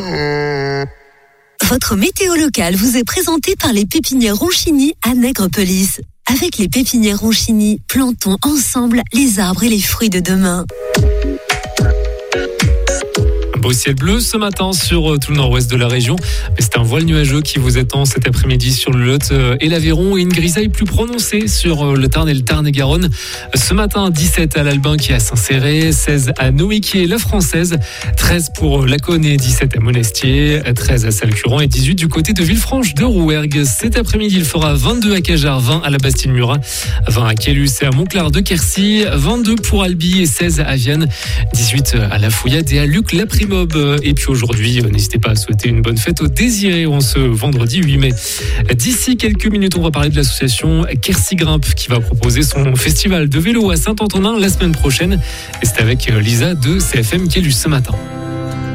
Votre météo locale vous est présentée par les pépinières Ronchini à Nègrepelisse. Avec les pépinières Ronchini, plantons ensemble les arbres et les fruits de demain. Beau ciel bleu ce matin sur tout le nord-ouest de la région. Mais c'est un voile nuageux qui vous attend cet après-midi sur le Lot et l'Aveyron et une grisaille plus prononcée sur le Tarn et le Tarn-et-Garonne. Ce matin, 17 à l'Albin qui est à Saint-Céré, 16 à Noé qui est la Française, 13 pour Laconne et 17 à Monestier, 13 à Salcuran et 18 du côté de Villefranche de Rouergue. Cet après-midi, il fera 22 à Cajar, 20 à la Bastille-Murat, 20 à Quélus et à Montclar de Quercy, 22 pour Albi et 16 à Vienne, 18 à La Fouillade et à Luc-la-Primob. Et puis aujourd'hui, n'hésitez pas à souhaiter une bonne fête aux Désirés en ce vendredi 8 mai. D'ici quelques minutes, on va parler de l'association Quercy Grimpe qui va proposer son festival de vélo à Saint-Antonin la semaine prochaine. Et c'est avec Lisa de CFM Quélus ce matin.